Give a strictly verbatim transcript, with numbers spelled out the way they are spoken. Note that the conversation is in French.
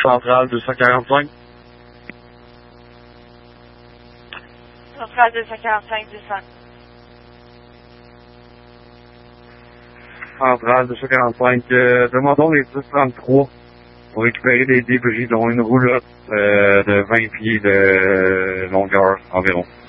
Centrale deux cent quarante-cinq. Centrale deux cent quarante-cinq, descend. Centrale deux cent quarante-cinq, euh, demandons les dix trente-trois pour récupérer des débris, dont une roulotte euh, de vingt pieds de longueur environ.